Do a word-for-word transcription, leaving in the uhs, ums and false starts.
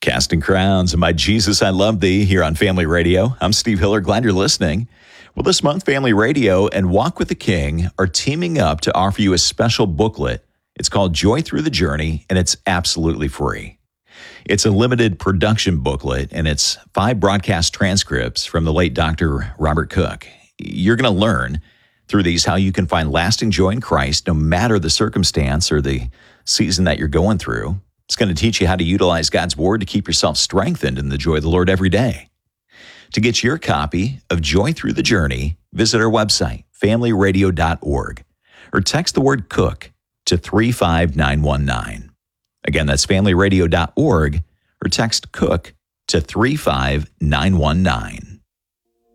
Casting Crowns and My Jesus, I Love Thee here on Family Radio. I'm Steve Hiller. Glad you're listening. Well, this month, Family Radio and Walk with the King are teaming up to offer you a special booklet. It's called Joy Through the Journey, and it's absolutely free. It's a limited production booklet, and it's five broadcast transcripts from the late Doctor Robert Cook. You're going to learn through these how you can find lasting joy in Christ no matter the circumstance or the season that you're going through. It's going to teach you how to utilize God's Word to keep yourself strengthened in the joy of the Lord every day. To get your copy of Joy Through the Journey, visit our website, family radio dot org, or text the word COOK to three five nine one nine. Again, that's family radio dot org, or text COOK to three five nine one nine.